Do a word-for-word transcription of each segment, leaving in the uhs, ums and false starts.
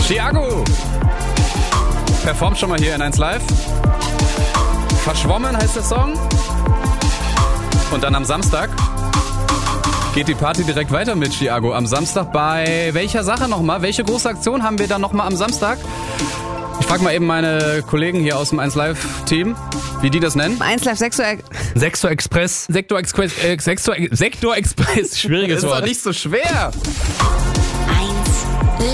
Chiago performt schon mal hier in eins Live. Verschwommen heißt der Song. Und dann am Samstag geht die Party direkt weiter mit Chiago. Am Samstag bei welcher Sache nochmal? Welche große Aktion haben wir dann nochmal am Samstag? Ich frage mal eben meine Kollegen hier aus dem eins Live-Team, wie die das nennen. eins Live Sektor... Sektor Express. Sektor Express. Äh, Sektor, Sektor Express. Schwieriges Wort. Ist doch nicht so schwer. eins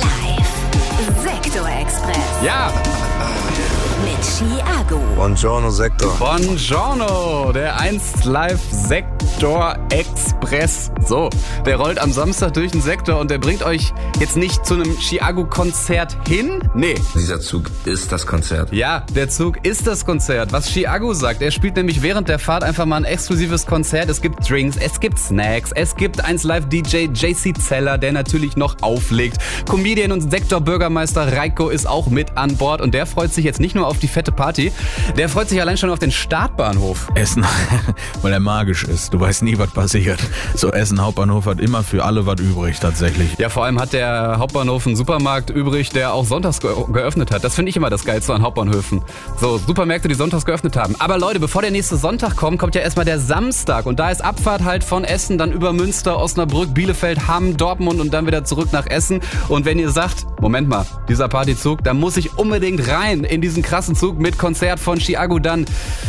Live Sektor Express. Ja. Mit Chiago. Buongiorno Sektor. Buongiorno, der eins Live Sektor Express. So, der rollt am Samstag durch den Sektor und der bringt euch jetzt nicht zu einem Chiago-Konzert hin. Nee. Dieser Zug ist das Konzert. Ja, der Zug ist das Konzert. Was Chiago sagt, er spielt nämlich während der Fahrt einfach mal ein exklusives Konzert. Es gibt Drinks, es gibt Snacks, es gibt eins Live D J J C Zeller, der natürlich noch auflegt. Comedian und Sektorbürgermeister Reiko ist auch mit an Bord und der freut sich jetzt nicht nur auf die fette Party, der freut sich allein schon auf den Startbahnhof. Essen, weil er magisch ist. Du weißt nie, was passiert. So Essen Hauptbahnhof hat immer für alle was übrig, tatsächlich. Ja, vor allem hat der Hauptbahnhof einen Supermarkt übrig, der auch sonntags ge- geöffnet hat. Das finde ich immer das Geilste an Hauptbahnhöfen. So, Supermärkte, die sonntags geöffnet haben. Aber Leute, bevor der nächste Sonntag kommt, kommt ja erstmal der Samstag. Und da ist Abfahrt halt von Essen, dann über Münster, Osnabrück, Bielefeld, Hamm, Dortmund und dann wieder zurück nach Essen. Und wenn ihr sagt, Moment mal, dieser Partyzug, da muss ich unbedingt rein in diesen krassen Zug mit Konzert von Chiago, dann...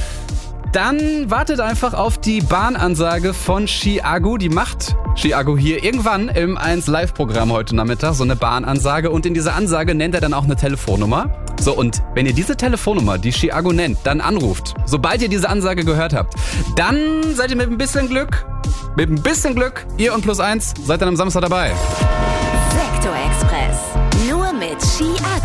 Dann wartet einfach auf die Bahnansage von Chiago. Die macht Chiago hier irgendwann im eins Live-Programm heute Nachmittag so eine Bahnansage. Und in dieser Ansage nennt er dann auch eine Telefonnummer. So, und wenn ihr diese Telefonnummer, die Chiago nennt, dann anruft, sobald ihr diese Ansage gehört habt, dann seid ihr mit ein bisschen Glück, mit ein bisschen Glück, ihr und Plus eins, seid dann am Samstag dabei. Sektor Express. Nur mit Chiago.